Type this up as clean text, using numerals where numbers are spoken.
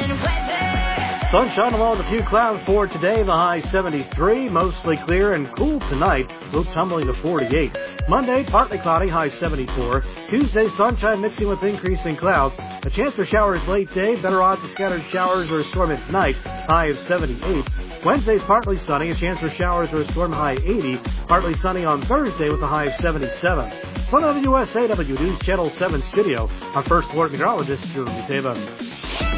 Sunshine along with a few clouds for today. The high 73, mostly clear and cool tonight. Low tumbling to 48. Monday, partly cloudy, high 74. Tuesday, sunshine mixing with increasing clouds. A chance for showers late day. Better odds of scattered showers or a storm at night. High of 78. Wednesday's partly sunny. A chance for showers or a storm, high 80. Partly sunny on Thursday with a high of 77. From the USA W News Channel 7 studio, our first alert meteorologist, Jeremy Taven.